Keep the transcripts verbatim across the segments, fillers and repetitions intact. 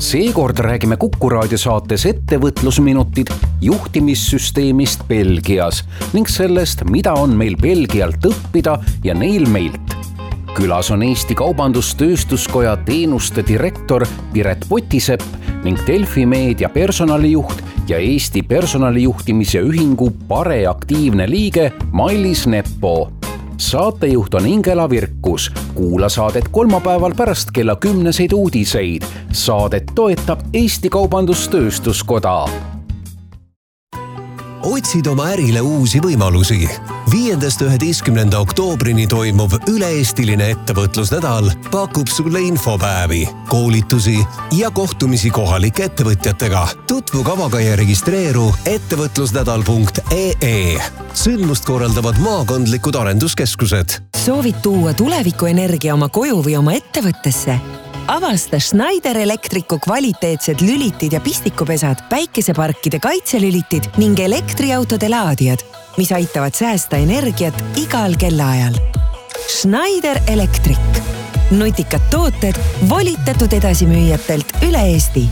Seekord räägime Kuku raadio saates ettevõtlusminutid juhtimissüsteemist Belgias ning sellest, mida on meil Belgialt õppida ja neil meilt. Külas on Eesti Kaubandus-Tööstuskoja teenuste direktor Piret Potisepp ning Delfi meedia personalijuht ja Eesti personalijuhtimise ühingu Pare aktiivne liige Mailis Neppo. Saatejuht on Ingela Virkus. Kuula saadet kolmapäeval pärast kella kümneseid uudiseid. Saadet toetab Eesti Kaubandus-Tööstuskoda. Otsid oma ärile uusi võimalusi. viiendast üheteistkümnenda oktoobrini toimuv üle-eestiline ettevõtlusnädal pakub sulle infopäevi, koolitusi ja kohtumisi kohalike ettevõtjatega. Tutvu kavaga ja registreeru ettevõtlusnädal punkt ee. Sündmust korraldavad maakondlikud arenduskeskused. Soovid tuua tulevikuenergia oma koju või oma ettevõttesse? Avasta Schneider Electricu kvaliteetsed lülitid ja pistikupesad, päikeseparkide kaitselülitid ning elektriautode laadijad, mis aitavad säästa energiat igal kellaajal. Schneider Electric. Nutikad tooted volitatud edasimüüjatelt üle Eesti.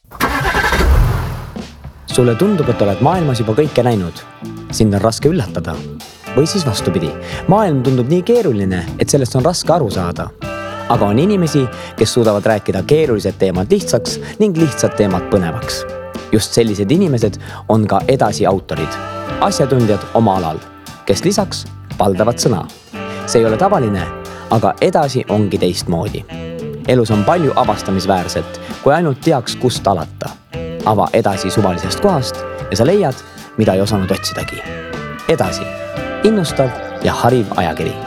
Sulle tundub, et oled maailmas juba kõike näinud. Sind on raske üllatada. Või siis vastupidi. Maailm tundub nii keeruline, et sellest on raske aru saada. Aga on inimesi, kes suudavad rääkida keerulised teemad lihtsaks ning lihtsad teemad põnevaks. Just sellised inimesed on ka edasi autorid, asjatundjad oma alal, kes lisaks valdavad sõna. See ei ole tavaline, aga edasi ongi teistmoodi. Elus on palju avastamisväärset, kui ainult teaks, kust alata. Ava edasi suvalisest kohast ja sa leiad, mida ei osanud otsidagi. Edasi, innustav ja hariv ajakiri.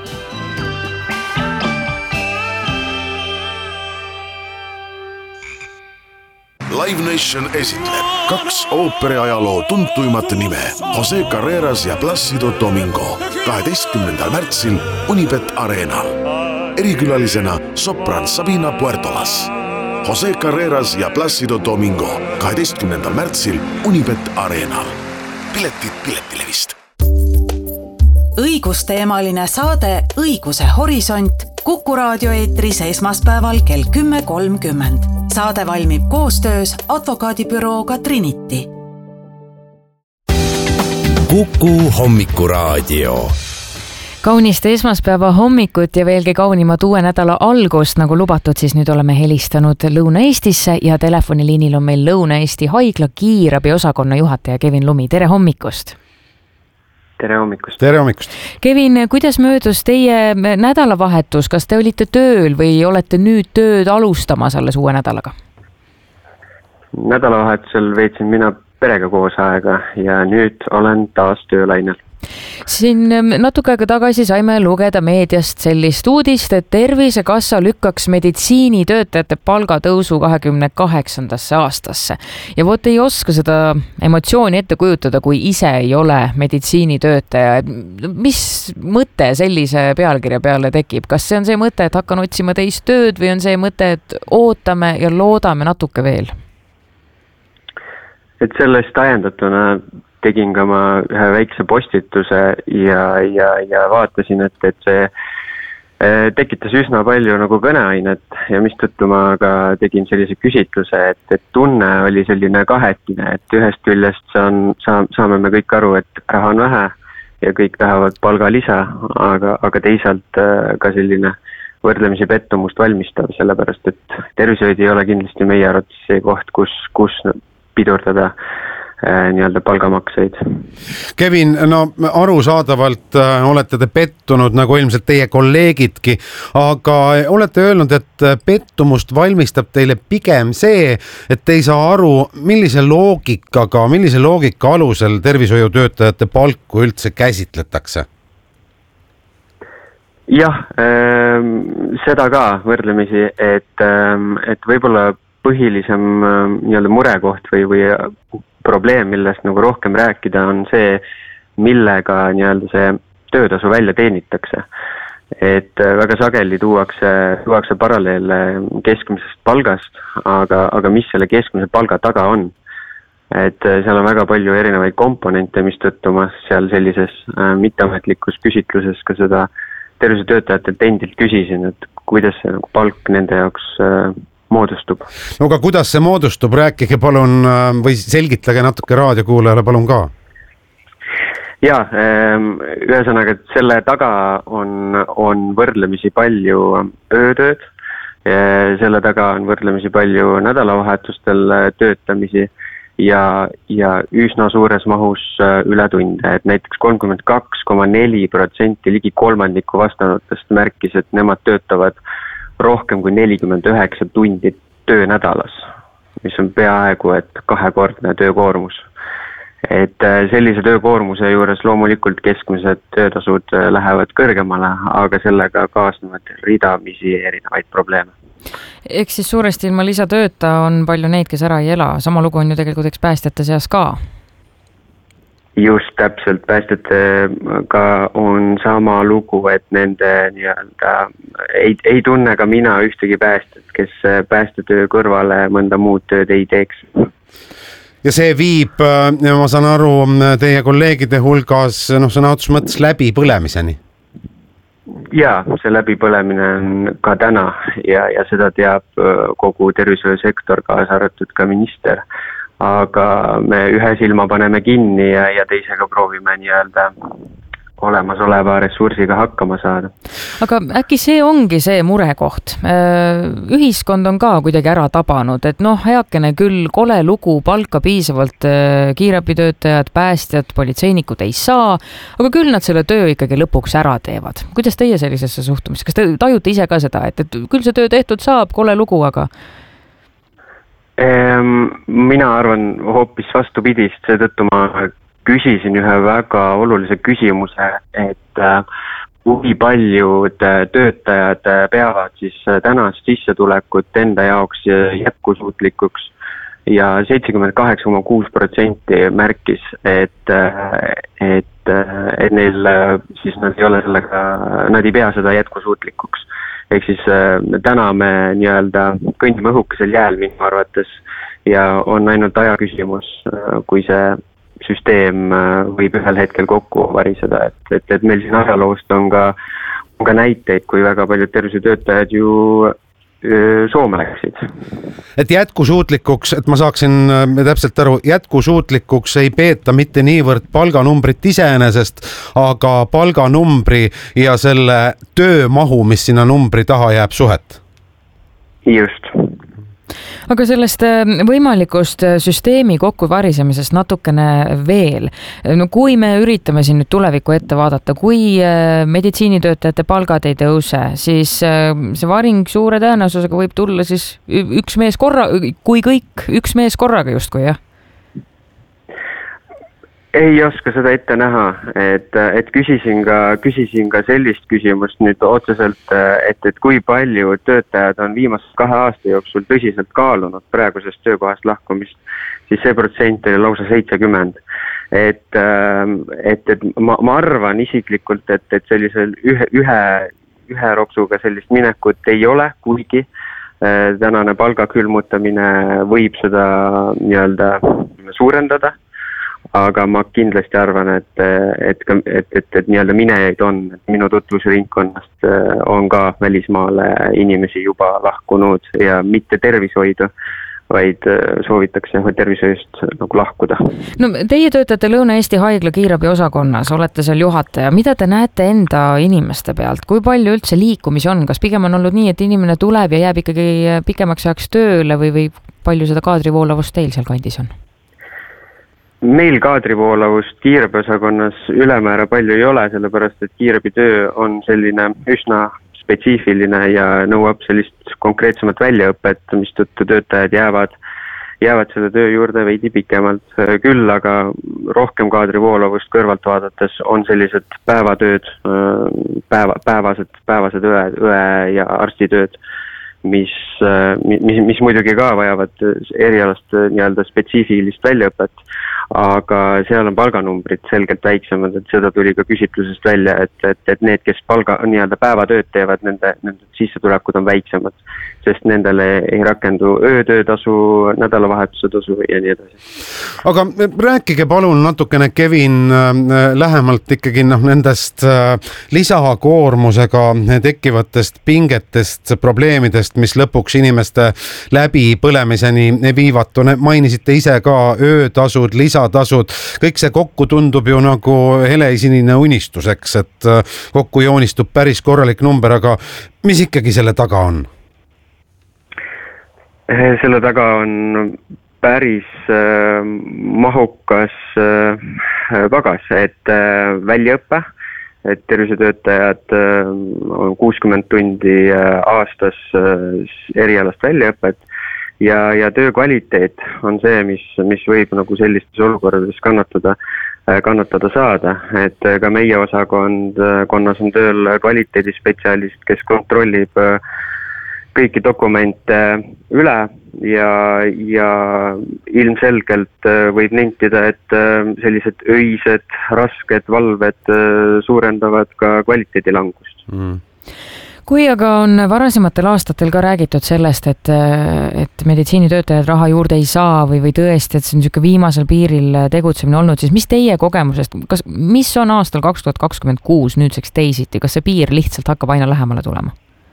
Live Nation esitleb kaks ooperiajaloo tuntuimat nime, Jose Carreras ja Plácido Domingo, kaheteistkümnendal märtsil Unibet Arenal. Erikülalisena sopran Sabina Puertolas. Jose Carreras ja Plácido Domingo, kaheteistkümnendal märtsil Unibet Arenal. Piletid Piletilevist. Õigusteemaline saade Õiguse horisont Kuku raadio eetris esmaspäeval kell kümme kolmkümmend. Saade valmib koostöös advokaadibürooga Trinity. Kuku hommikuraadio. Kaunist esmaspäeva hommikut ja veelgi kaunimat uue nädala algust, nagu lubatud, siis nüüd oleme helistanud Lõuna-Eestisse ja telefoniliinil on meil Lõuna-Eesti haigla kiirabi osakonna juhataja Kevin Lumi. Tere hommikust! Tere hommikust! Tere hommikust! Kevin, kuidas möödus teie nädalavahetus? Kas te olite tööl või olete nüüd tööd alustamas alles uue nädalaga? Nädalavahetusel veetsin mina perega koos aega ja nüüd olen taas töölainel. Siin natuke aega tagasi saime lugeda meediast sellist uudist, et Tervisekassa lükkaks meditsiinitöötajate palgatõusu kahekümne kaheksandasse aastasse. Ja vot ei oska seda emotsiooni ette kujutada, kui ise ei ole meditsiinitöötaja. Mis mõte sellise pealkirja peale tekib? Kas see on see mõte, et hakkan otsima teist tööd või on see mõte, et ootame ja loodame natuke veel? Et sellest ajendatuna tegin ka ma ühe väikse postituse ja, ja, ja vaatasin, et, et see tekitas üsna palju nagu kõneainet ja mistõttu ma ka tegin sellise küsitluse, et, et tunne oli selline kahetine, et ühest küljest saan, saa, saame me kõik aru, et raha on vähe ja kõik tahavad palgalisa, aga, aga teisalt ka selline võrdlemisi pettumust valmistav, sellepärast et tervishoid ei ole kindlasti meie arvates see koht, kus, kus pidurdada nii-öelda palgamakseid. Kevin, no arusaadavalt äh, olete te pettunud nagu ilmselt teie kolleegidki, aga olete öelnud, et pettumust valmistab teile pigem see, et te ei saa aru, millise loogikaga, millise loogika alusel tervishoiutöötajate palku üldse käsitletakse? Jah, äh, seda ka võrdlemisi, et, äh, et võib-olla põhilisem äh, nii-öelda murekoht või, või probleem, millest nagu rohkem rääkida, on see, millega nii-öelda see töötasu välja teenitakse. Et väga sageli tuuakse, tuuakse paralleele keskmisest palgast, aga, aga mis selle keskmise palga taga on. Et seal on väga palju erinevaid komponente, mis tõttu ma seal sellises äh, mitteametlikus küsitluses ka seda tervisetöötajatelt endilt küsisin, et kuidas see nagu palk nende jaoks äh, moodustub. No aga kuidas see moodustub, rääkige palun või selgitage natuke raadiokuulajale palun ka. Jaa, ühesõnaga, et selle taga on, on võrdlemisi palju öötööd, selle taga on võrdlemisi palju nädalavahetustel töötamisi ja, ja üsna suures mahus ületunde, et näiteks kolmkümmend kaks koma neli protsenti ligi kolmandiku vastanutest märkis, et nemad töötavad rohkem kui nelikümmend üheksa tundi töönädalas, mis on peaaegu et kahekordne töökoormus. Et sellise töökoormuse juures loomulikult keskmised töötasud lähevad kõrgemale, aga sellega kaasnevad ridamisi erinevaid probleeme. Eks siis suuresti ilma lisatööta on palju neid, kes ära ei ela. Sama lugu on ju tegelikult eks päästjate seas ka. Just täpselt, päästjatega on sama lugu, et nende nii-öelda ei, ei tunne ka mina ühtegi päästjat, kes päästetöö kõrvale mõnda muud tööd ei teeks. Ja see viib, ma saan aru, teie kolleegide hulgas noh, sõna otsus mõttes läbi põlemiseni? Jaa, see läbipõlemine on ka täna ja, ja seda teab kogu tervishoiusektor, kaasa arvatud ka minister. Aga me ühe silma paneme kinni ja, ja teisega proovime nii-öelda olemasoleva ressursiga hakkama saada. Aga äkki see ongi see murekoht? Ühiskond on ka kuidagi ära tabanud, et noh, heakene küll kole lugu, palka piisavalt kiirabitöötajad, päästjad, politseinikud ei saa, aga küll nad selle töö ikkagi lõpuks ära teevad. Kuidas teie sellisesse suhtumisse? Kas te tajute ise ka seda, et, et küll see töö tehtud saab, kole lugu, aga... Mina arvan hoopis vastupidist, seetõttu ma küsisin ühe väga olulise küsimuse, et kui paljud töötajad peavad siis tänast sissetulekut enda jaoks jätkusuutlikuks ja seitsekümmend kaheksa koma kuus protsenti märkis, et, et, et neil siis nad ei ole sellega, nad ei pea seda jätkusuutlikuks. Ehk siis täna me nii-öelda kõndime õhukesel jääl minu arvates ja on ainult aja küsimus, kui see süsteem võib ühel hetkel kokku variseda, et, et, et meil siin ajaloost on ka, on ka näiteid, kui väga paljud tervisetöötajad ju Soome läksid. Et jätkusuutlikuks, et ma saaksin täpselt aru, jätkusuutlikuks ei peeta mitte niivõrd palganumbrit iseenesest, aga palganumbri ja selle töömahu, mis sinna numbri taha jääb suhet. Just. Aga sellest võimalikust süsteemi kokkuvarisemisest natukene veel. No kui me üritame siin nüüd tuleviku ette vaadata, kui meditsiinitöötajate palgad ei tõuse, siis see varing suure tõenäosusega võib tulla siis üks mees korra, kui kõik üks mees korraga justkui, jah? Ei oska seda ette näha, et, et küsisin ka, küsisin ka sellist küsimust nüüd otseselt, et, et kui palju töötajad on viimase kahe aasta jooksul tõsiselt kaalunud praegusest töökohast lahkumist, siis see protsent oli lausa seitsekümmend. Et, et, et ma, ma arvan isiklikult, et, et sellisel ühe, ühe, ühe ropsuga sellist minekut ei ole, kuigi tänane palgakülmutamine võib seda nii-öelda suurendada. Aga ma kindlasti arvan, et, et, et, et, et nii-öelda minejaid on, et minu tutvusringkonnast on ka välismaale inimesi juba lahkunud ja mitte tervishoidu, vaid soovitakse tervishoiust nagu lahkuda. No, teie töötate Lõuna-Eesti Haigla kiirabi osakonnas, olete seal juhataja. Mida te näete enda inimeste pealt? Kui palju üldse liikumis on? Kas pigem on olnud nii, et inimene tuleb ja jääb ikkagi pikemaks ajaks tööle või, või palju seda kaadrivoolavust teil seal kandis on? Meil kaadrivoolavust kiirabiosakonnas ülemäära palju ei ole, sellepärast et kiirabitöö on selline üsna spetsiifiline ja nõuab sellist konkreetsemat väljaõpet, mis tõttu töötajad jäävad, jäävad selle töö juurde veidi pikemalt. Küll aga rohkem kaadrivoolavust kõrvalt vaadates on sellised päevatööd, päeva, päevased, päevased õe, õe ja arstitööd, mis, mis, mis muidugi ka vajavad erialast nii-öelda spetsiifilist väljaõpet. aga seal on palganumbrid selgelt väiksemad, et seda tuli ka küsitlusest välja, et, et, et need, kes palga, nii-öelda päevatööd teevad, nende, nende sissetulekud on väiksemad, sest nendele ei rakendu öötöötasu, nädalavahetuse tasu ja nii edasi. Aga rääkige palun natukene, Kevin, lähemalt ikkagi noh, nendest lisakoormusega tekkivatest pingetest, probleemidest, mis lõpuks inimeste läbi põlemiseni viivad. Mainisite ise ka öötasud, lisatasud, kõik see kokku tundub ju nagu heleisinine unistuseks, et kokku joonistub päris korralik number, aga mis ikkagi selle taga on? Selle taga on päris äh, mahukas äh, pagas, et äh, väljaõppe, et tervisetöötajad äh, on kuuskümmend tundi äh, aastas äh, erialast väljaõpet ja, ja töö kvaliteet on see, mis, mis võib nagu sellistes olukordades kannatada, äh, kannatada saada, et äh, ka meie osakond, äh, konnas on tööl kvaliteedispetsialist, kes kontrollib äh, kõiki dokumente üle ja, ja ilmselgelt võib nentida, et sellised öised, rasked valved suurendavad ka kvaliteedilangust. Mm. Kui aga on varasematel aastatel ka räägitud sellest, et, et meditsiinitöötajad raha juurde ei saa või, või tõesti, et see on niisugune viimasel piiril tegutsemine olnud, siis mis teie kogemusest, kas, mis on aastal kaks tuhat kakskümmend kuus nüüdseks teisiti, kas see piir lihtsalt hakkab aina lähemale tulema?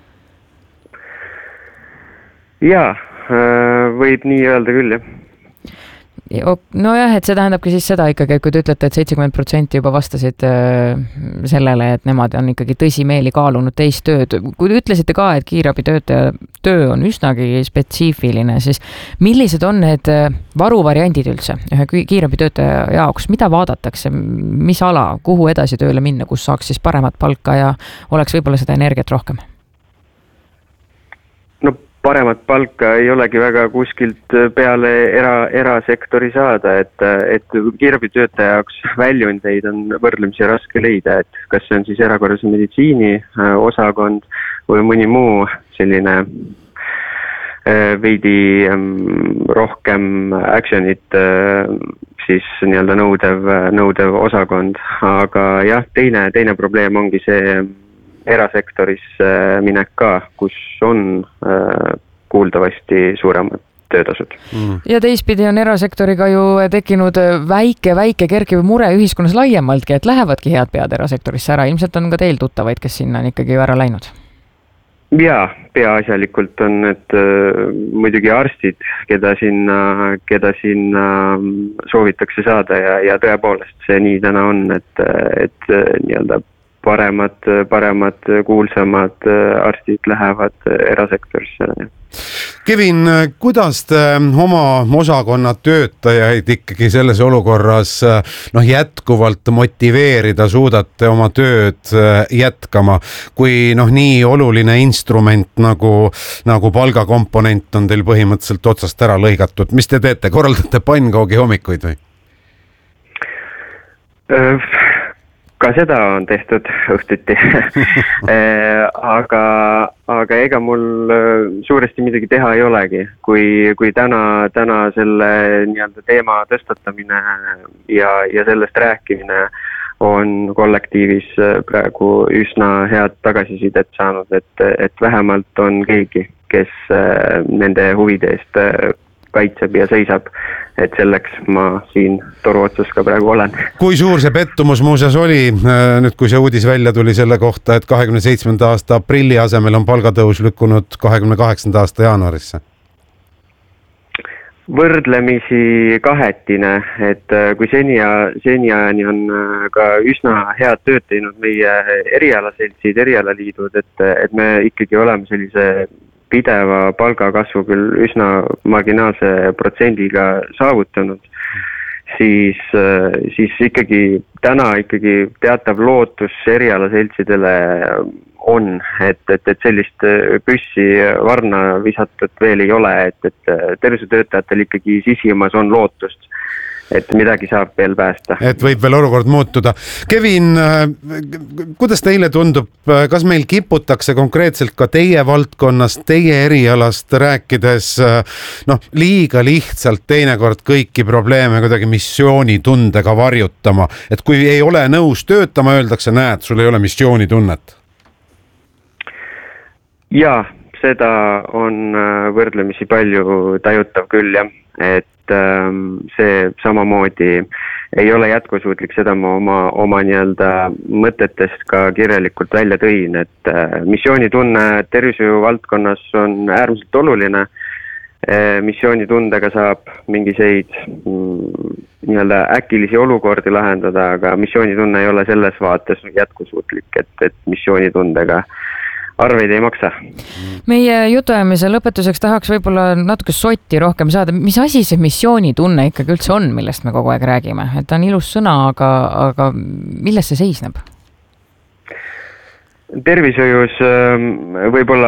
Jaa, võib nii öelda küll, jah. Nojah, et see tähendabki siis seda ikkagi, kui te ütlete, et seitsekümmend protsenti juba vastasid sellele, et nemad on ikkagi tõsimeeli kaalunud teist tööd. Kui te ütlesite ka, et kiirabitöötaja töö on üsnagi spetsiifiline, siis millised on need varuvariandid üldse ühe kiirabitöötaja jaoks? Mida vaadatakse? Mis ala, kuhu edasi tööle minna, kus saaks siis paremat palka ja oleks võib-olla seda energiat rohkem? Paremat palka ei olegi väga kuskilt peale era, erasektori saada, et, et kiirabitöötaja jaoks väljundeid on võrdlemisi raske leida, et kas see on siis erakorralise meditsiini osakond või mõni muu selline veidi rohkem actionit siis nii-öelda nõudev, nõudev osakond, aga jah, teine, teine probleem ongi see erasektoris minek ka, kus on kuuldavasti suuremad töötasud. Mm. Ja teistpidi on erasektoriga ju tekkinud väike, väike kerkiv mure ühiskonnas laiemaltki, et lähevadki head pead erasektorisse ära. Ilmselt on ka teil tuttavaid, kes sinna on ikkagi ära läinud. Jaa, peaasjalikult on need äh, muidugi arstid, keda sinna, keda sinna soovitakse saada ja, ja tõepoolest see nii täna on, et, et nii-öelda paremad, paremad, kuulsamad arstid lähevad erasektorisse. Kevin, kuidas te oma osakonna töötajaid ikkagi selles olukorras noh, jätkuvalt motiveerida suudate oma tööd jätkama, kui noh, nii oluline instrument nagu, nagu palgakomponent on teil põhimõtteliselt otsast ära lõigatud? Mis te teete? Korraldate pannkoogi hommikuid või? Ka seda on tehtud õhtuti, aga, aga ega mul suuresti midagi teha ei olegi, kui, kui täna, täna selle nii-öelda teema tõstatamine ja, ja sellest rääkimine on kollektiivis praegu üsna head tagasisidet saanud, et, et vähemalt on keegi, kes nende huvide eest kaitseb ja seisab, et selleks ma siin toru otsas ka praegu olen. Kui suur see pettumus muuseas oli, nüüd kui see uudis välja tuli selle kohta, et kahekümne seitsmenda aasta aprilli asemel on palgatõus lükkunud kahekümne kaheksanda aasta jaanuarisse? Võrdlemisi kahetine, et kui seni, seni ajani on ka üsna head tööd teinud meie erialaseltsid, erialaliidud, et, et me ikkagi oleme sellise pideva palgakasvu küll üsna marginaalse protsendiga saavutanud, siis, siis ikkagi täna ikkagi teatav lootus erialaseltsidele on, et, et, et sellist püssi varna visatud veel ei ole, et, et tervisetöötajatel ikkagi sisimas on lootust, et midagi saab veel päästa. Et võib veel olukord muutuda. Kevin, kuidas teile tundub, kas meil kiputakse konkreetselt ka teie valdkonnas, teie erialast rääkides noh, liiga lihtsalt teinekord kõiki probleeme kuidagi missioonitundega varjutama, et kui ei ole nõus töötama, öeldakse, näed, sul ei ole missioonitunnet? Jaa, seda on võrdlemisi palju tajutav küll, jah, et see samamoodi ei ole jätkusuutlik, seda ma oma, oma nii-öelda mõtetest ka kirjalikult välja tõin, et missioonitunne tervishoiu valdkonnas on äärmiselt oluline. Missioonitundega saab mingiseid nii-öelda äkilisi olukordi lahendada, aga missioonitunne ei ole selles vaates jätkusuutlik, et, et missioonitundega arveid ei maksa. Meie jutuajamise lõpetuseks tahaks võib-olla natuke sotti rohkem saada. Mis asi see missioonitunne ikkagi üldse on, millest me kogu aeg räägime? Et on ilus sõna, aga, aga milles see seisneb? Tervishoius võib-olla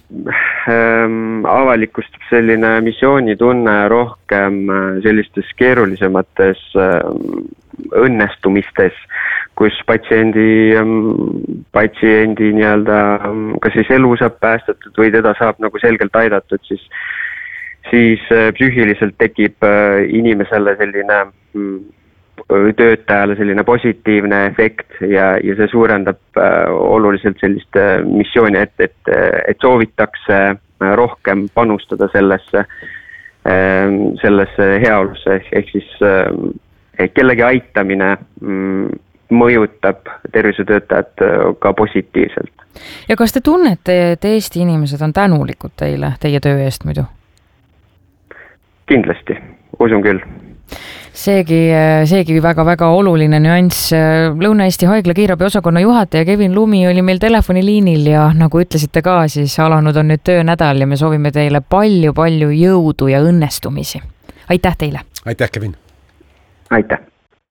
avalikustub selline missioonitunne rohkem sellistes keerulisemates õnnestumistes, kus patsiendi, patsiendi nii-öelda, kas siis elu saab päästatud või teda saab nagu selgelt aidatud, siis, siis psüühiliselt tekib inimesele selline töötajale selline positiivne efekt ja, ja see suurendab oluliselt sellist missiooni, et, et, et soovitakse rohkem panustada sellesse, sellesse heaolusse, ehk siis kellegi aitamine mõjutab tervisetöötajat ka positiivselt. Ja kas te tunnete, et Eesti inimesed on tänulikud teile, teie töö eest muidu? Kindlasti, usun küll. Seegi, seegi väga-väga oluline nüanss. Lõuna-Eesti Haigla kiirabi osakonna juhataja Kevin Lumi oli meil telefoniliinil ja nagu ütlesite ka, siis alanud on nüüd töönädal ja me soovime teile palju-palju jõudu ja õnnestumisi. Aitäh teile! Aitäh, Kevin! Aitäh!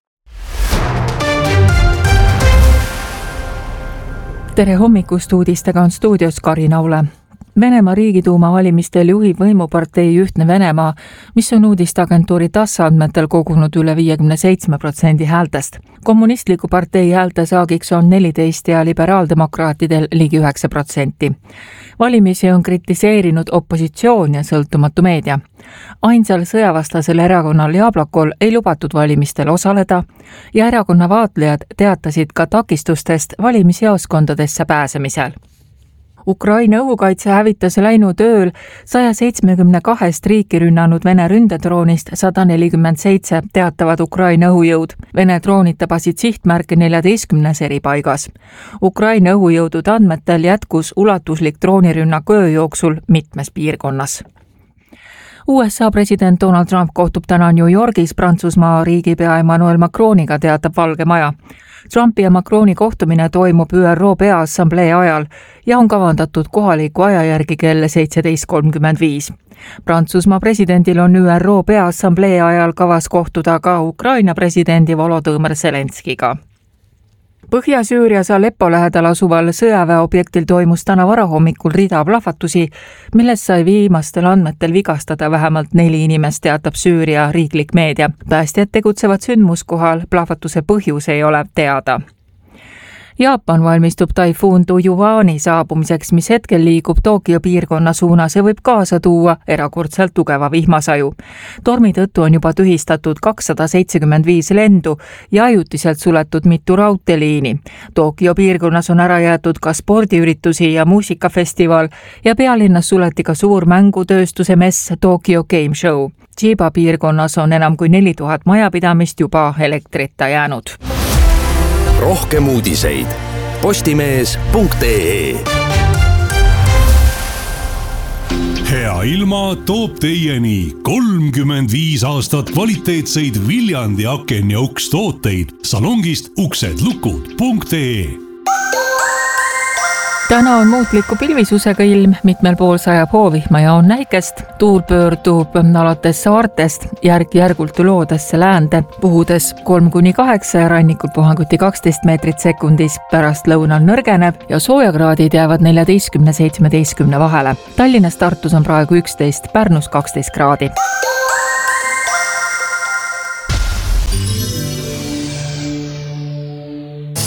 Tere hommikust, uudistega on stuudios Karin Aule. Venemaa riigiduuma valimistel juhib võimupartei Ühtne Venemaa, mis on uudisteagentuuri T A S S andmetel kogunud üle viiekümne seitsme protsendi häältest. Kommunistliku partei häälte saagiks on neliteist ja liberaaldemokraatidel ligi üheksa protsenti. Valimisi on kritiseerinud opositsioon ja sõltumatu meedia. Ainsal sõjavastasel erakonnal Jablakol ei lubatud valimistel osaleda ja erakonna vaatlejad teatasid ka takistustest valimisjaoskondadesse pääsemisel. Ukraina õhukaitse hävitas läinud ööl saja seitsmekümne kahest riiki rünnanud Vene ründedroonist sada nelikümmend seitse teatavad Ukraina õhujõud. Vene droonid tabasid sihtmärke neljateistkümnes eri paigas. Ukraina õhujõudude andmetel jätkus ulatuslik droonirünnak öö jooksul mitmes piirkonnas. U S A president Donald Trump kohtub täna New Yorgis Prantsusmaa riigipea Emmanuel Macroniga, teatab Valge Maja. Trumpi ja Macroni kohtumine toimub Ü R O Peaassamblee ajal ja on kavandatud kohaliku aja järgi kell seitseteist kolmkümmend viis. Prantsusmaa presidendil on Ü R O Peaassamblee ajal kavas kohtuda ka Ukraina presidendi Volodõmõr Zelenskiga. Põhja-Süürias Aleppo lähedal asuval sõjaväeobjektil toimus täna varahommikul rida plahvatusi, milles sai viimastel andmetel vigastada vähemalt neli inimest, teatab Süüria riiklik meedia. Päästjad tegutsevad sündmuskohal, plahvatuse põhjus ei ole teada. Jaapan valmistub taifuun Tujuvani saabumiseks, mis hetkel liigub Tokyo piirkonna suunas ja võib kaasa tuua erakordselt tugeva vihmasaju. Tormi tõttu on juba tühistatud kakssada seitsekümmend viis lendu ja ajutiselt suletud mitu raudteeliini. Tokyo piirkonnas on ära jäetud ka spordiüritusi ja muusikafestival ja pealinnas suleti ka suur mängutööstuse mess Tokyo Game Show. Chiba piirkonnas on enam kui neli tuhat majapidamist juba elektrita jäänud. Rohkem uudiseid postimees punkt ee. Hea ilma toob teieni kolmkümmend viis aastat kvaliteetseid Viljandi aken ja uks tooteid salongist uksed lukud punkt ee. Täna on muutliku pilvisusega ilm, mitmel pool sajab hoovihma ja on näikest. Tuul pöördub alates saartest järk-järgult loodesse läände, puhudes kolm kuni kaheksa ja rannikul puhanguti kaksteist meetrit sekundis. Pärast lõunal nõrgeneb ja soojakraadid jäävad neljateistkümne seitsmeteistkümne vahele. Tallinnas Tartus on praegu üksteist, Pärnus kaksteist kraadi.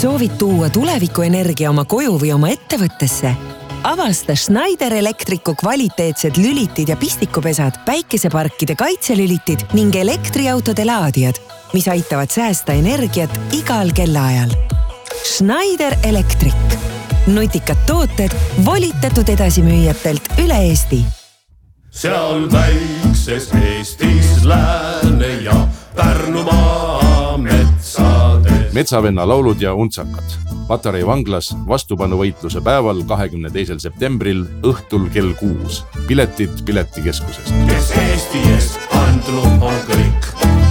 soovid tuua tulevikuenergia oma koju või oma ettevõttesse? Avasta Schneider Electricu kvaliteetsed lülitid ja pistikupesad, päikeseparkide kaitselülitid ning elektriautode laadijad, mis aitavad säästa energiat igal kellaajal. Schneider Electric. Nutikad tooted volitatud edasimüüjatelt üle Eesti. Seal väikses Eestis Lääne ja Pärnumaa metsades. Metsavenna laulud ja untsakad. Patarei vanglas vastupanuvõitluse päeval kahekümne teisel septembril õhtul kell kuus. Piletid Piletikeskusest. Kes Eesti eest andnud on kõik.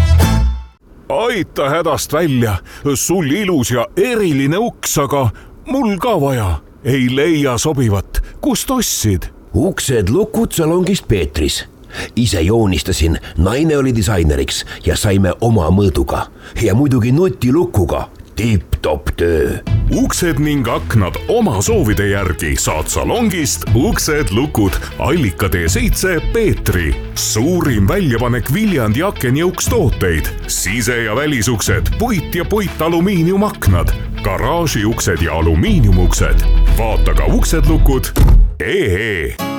Aita hädast välja, sul ilus ja eriline uks, aga mul ka vaja. Ei leia sobivat, kust ostsid? Uksed lukud salongist Peetris. Ise joonistasin, naine oli disaineriks ja saime oma mõõduga. Ja muidugi nutilukuga. Tipp-top töö. Uksed ning aknad oma soovide järgi saad salongist Uksed lukud Allika tee seitse Peetri. Suurim väljapanek Viljandi aken ja ukstooteid. Sise- ja välisuksed, puit ja puit alumiiniumaknad, garaaži uksed ja alumiiniumuksed. Vaata ka Uksed lukud. Ee.